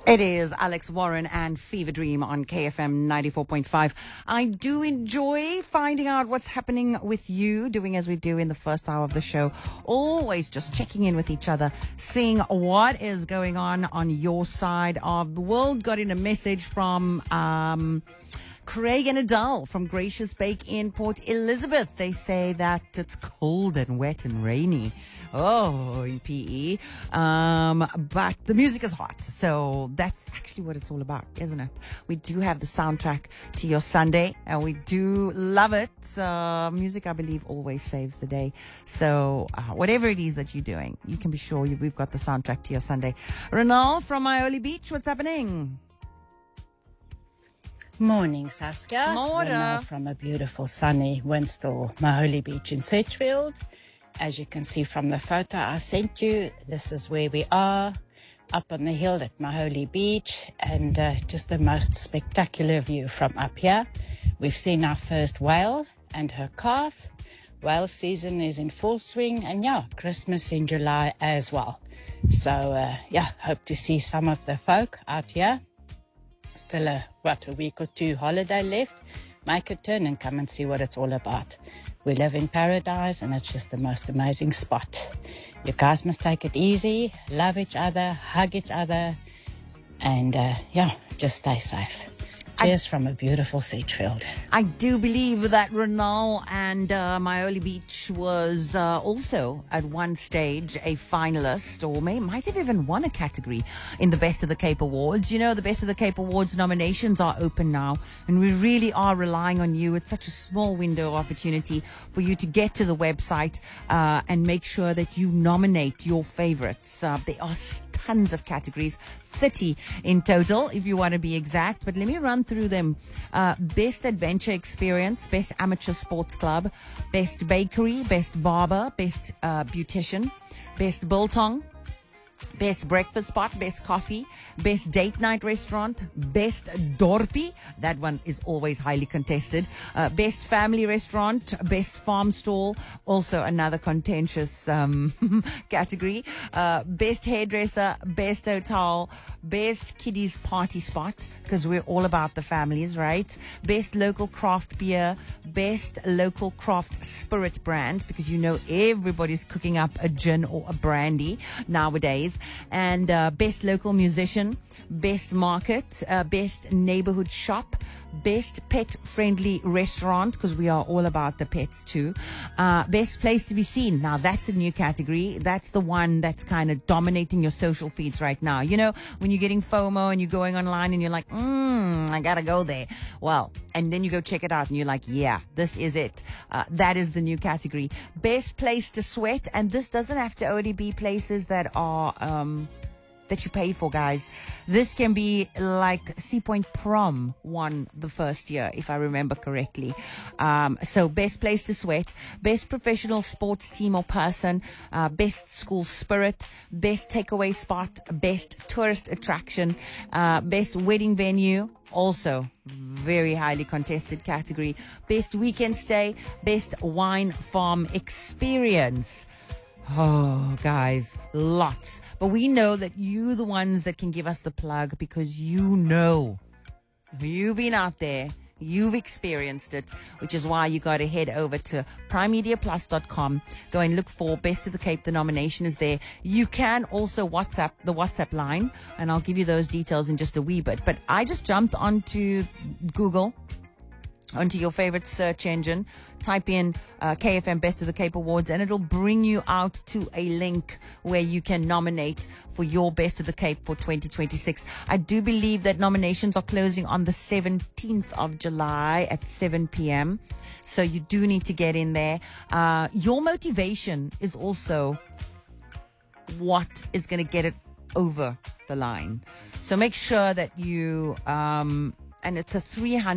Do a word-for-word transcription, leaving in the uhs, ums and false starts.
It is Alex Warren and Fever Dream on K F M ninety-four point five. I do enjoy finding out what's happening with you, doing as we do in the first hour of the show. Always just checking in with each other, seeing what is going on on your side of the world. Got in a message from um, Craig and Adele from Gracious Bake in Port Elizabeth. They say that it's cold and wet and rainy. Oh, in P E. Um, but the music is hot. So that's actually what it's all about, isn't it? We do have the soundtrack to your Sunday and we do love it. Uh, music, I believe, always saves the day. So uh, whatever it is that you're doing, you can be sure you, we've got the soundtrack to your Sunday. Renal from Ioli Beach, what's happening? Morning, Saskia. Morning. Renal from a beautiful sunny Winstall, Maholi Beach in Sedgefield. As you can see from the photo I sent you, this is where we are, up on the hill at Maholi Beach, and uh, just the most spectacular view from up here. We've seen our first whale and her calf. Whale season is in full swing, and yeah, Christmas in July as well. So uh, yeah, hope to see some of the folk out here. Still a, what, a week or two holiday left. Make a turn and come and see what it's all about. We live in paradise and it's just the most amazing spot. You guys must take it easy, love each other, hug each other, and uh, yeah, just stay safe. Cheers from a beautiful Sedgefield. I do believe that Renal and uh, Ioli Beach was uh, also at one stage a finalist, or may might have even won a category in the Best of the Cape Awards. You know, the Best of the Cape Awards nominations are open now, and we really are relying on you. It's such a small window of opportunity for you to get to the website uh, and make sure that you nominate your favorites. Uh, there are tons of categories, thirty in total if you want to be exact, but let me run through them. Uh, best adventure experience, best amateur sports club, best bakery, best barber, best uh, beautician, best biltong, best breakfast spot, best coffee, best date night restaurant, best dorpie. That one is always highly contested. Uh, best family restaurant, best farm stall, also another contentious um, category. Uh, best hairdresser, best hotel, best kiddies party spot, because we're all about the families, right? Best local craft beer, best local craft spirit brand, because you know everybody's cooking up a gin or a brandy nowadays. And uh, best local musician, best market, uh, best neighborhood shop, best pet-friendly restaurant, because we are all about the pets too. Uh, best place to be seen. Now, that's a new category. That's the one that's kind of dominating your social feeds right now. You know, when you're getting FOMO and you're going online and you're like, mm, I gotta go there. Well, and then you go check it out and you're like, yeah, this is it. Uh, that is the new category. Best place to sweat. And this doesn't have to only be places that are... Um, that you pay for, guys. This can be like Sea Point Prom won the first year, if I remember correctly. Um, so best place to sweat, best professional sports team or person, uh, best school spirit, best takeaway spot, best tourist attraction, uh, best wedding venue, also very highly contested category, best weekend stay, best wine farm experience. Oh, guys, lots. But we know that you the ones that can give us the plug, because you know, you've been out there, you've experienced it, which is why you got to head over to prime media plus dot com. Go and look for Best of the Cape. The nomination is there. You can also WhatsApp the WhatsApp line, and I'll give you those details in just a wee bit. But I just jumped onto Google, onto your favorite search engine, type in uh, K F M Best of the Cape Awards, and it'll bring you out to a link where you can nominate for your Best of the Cape for twenty twenty-six. I do believe that nominations are closing on the seventeenth of July at seven p.m. So you do need to get in there. Uh, your motivation is also what is going to get it over the line. So make sure that you, um, and it's a three hundred